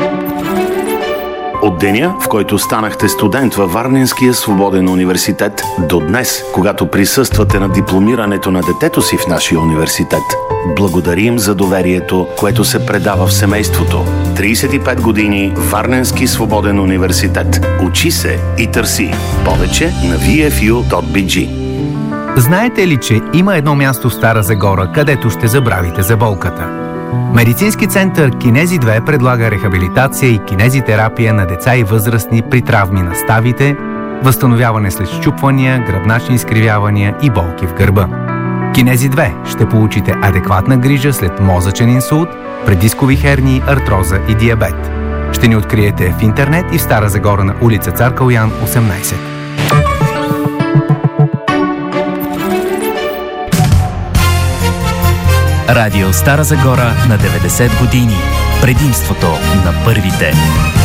От деня, в който станахте студент във Варненския свободен университет, до днес, когато присъствате на дипломирането на детето си в нашия университет, благодарим за доверието, което се предава в семейството. 35 години Варненски свободен университет. Учи се и търси. Повече на vfu.bg. Знаете ли, че има едно място в Стара Загора, където ще забравите за болката? Медицински център Кинези 2 предлага рехабилитация и кинезитерапия на деца и възрастни при травми на ставите, възстановяване след счупвания, гръбначни изкривявания и болки в гърба. Кинези 2 ще получите адекватна грижа след мозъчен инсулт, преддискови хернии, артроза и диабет. Ще ни откриете в интернет и в Стара Загора на улица Цар Калоян, 18. Радио Стара Загора на 90 години. Предимството на първите.